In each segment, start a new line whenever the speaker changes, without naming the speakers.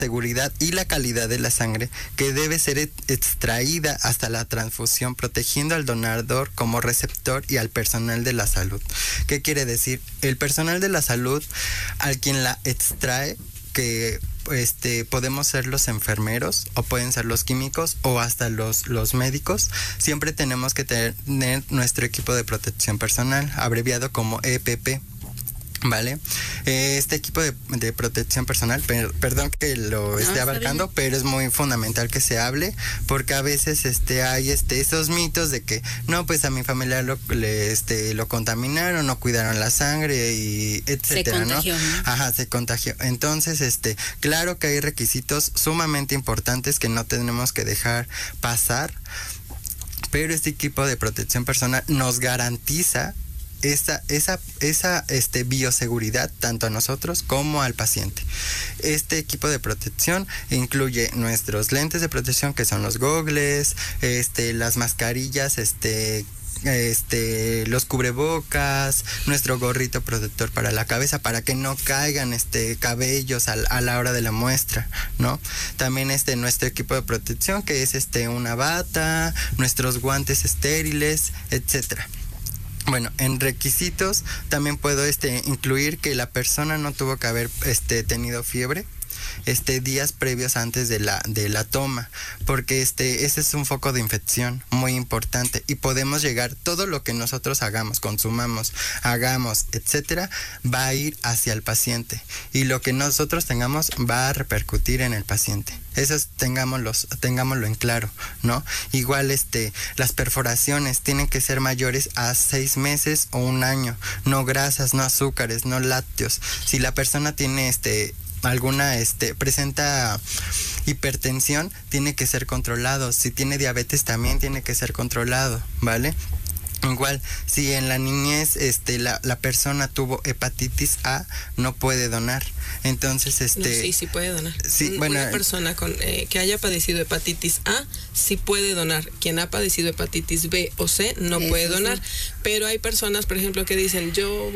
seguridad y la calidad de la sangre que debe ser extraída hasta la transfusión, protegiendo al donador como receptor y al personal de la salud. ¿Qué quiere decir? El personal de la salud, al quien la extrae, que podemos ser los enfermeros o pueden ser los químicos o hasta los médicos, siempre tenemos que tener nuestro equipo de protección personal, abreviado como EPP. ¿Vale? Este equipo de protección personal, perdón que lo esté abarcando, pero es muy fundamental que se hable, porque a veces hay esos mitos de que no, pues a mi familiar lo contaminaron, no cuidaron la sangre y etcétera,
se contagió,
¿no? Ajá, se contagió. Entonces, claro que hay requisitos sumamente importantes que no tenemos que dejar pasar, pero este equipo de protección personal nos garantiza esa bioseguridad tanto a nosotros como al paciente. Este equipo de protección incluye nuestros lentes de protección, que son los gogles, las mascarillas, los cubrebocas, nuestro gorrito protector para la cabeza para que no caigan cabellos a la hora de la muestra, ¿no? También nuestro equipo de protección, que es una bata, nuestros guantes estériles, etcétera. Bueno, en requisitos también puedo incluir que la persona no tuvo que haber tenido fiebre días previos antes de la toma, porque ese es un foco de infección muy importante y podemos llegar, todo lo que nosotros hagamos, consumamos, etcétera, va a ir hacia el paciente y lo que nosotros tengamos va a repercutir en el paciente. Eso tengámoslo en claro, ¿no? Igual las perforaciones tienen que ser mayores a 6 meses o 1 año, no grasas, no azúcares, no lácteos. Si la persona tiene presenta hipertensión, tiene que ser controlado. Si tiene diabetes, también tiene que ser controlado, ¿vale? Igual, si en la niñez la persona tuvo hepatitis A, no puede donar. Entonces,
No, sí puede donar.
Sí,
una persona que haya padecido hepatitis A sí puede donar. Quien ha padecido hepatitis B o C no puede donar. Sí. Pero hay personas, por ejemplo, que dicen,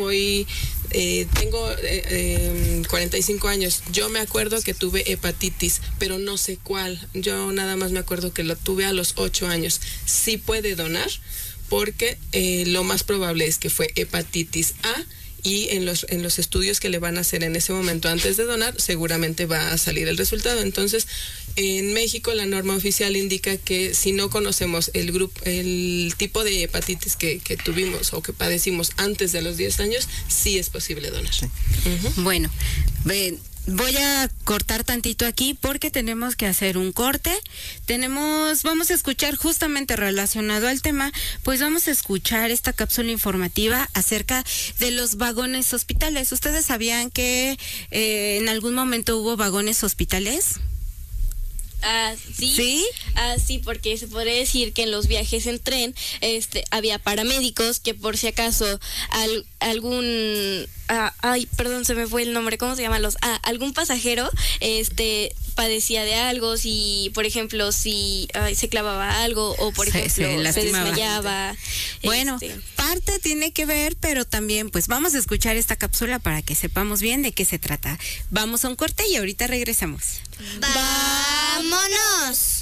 tengo 45 años, yo me acuerdo que tuve hepatitis, pero no sé cuál. Yo nada más me acuerdo que lo tuve a los 8 años. Sí puede donar, porque lo más probable es que fue hepatitis A y en los estudios que le van a hacer en ese momento antes de donar seguramente va a salir el resultado. Entonces, en México la norma oficial indica que si no conocemos el tipo de hepatitis que tuvimos o que padecimos antes de los 10 años, sí es posible donar. Sí.
Uh-huh. Bueno, voy a cortar tantito aquí porque tenemos que hacer un corte. Vamos a escuchar justamente relacionado al tema, pues vamos a escuchar esta cápsula informativa acerca de los vagones hospitales. ¿Ustedes sabían que en algún momento hubo vagones hospitales?
Sí.
¿Sí?
Sí, porque se podría decir que en los viajes en tren había paramédicos que por si acaso algún se me fue el nombre, ¿cómo se llaman algún pasajero padecía de algo, si por ejemplo se clavaba algo o por ejemplo se desmayaba.
Bueno, parte tiene que ver, pero también pues vamos a escuchar esta cápsula para que sepamos bien de qué se trata. Vamos a un corte y ahorita regresamos.
¡Vámonos!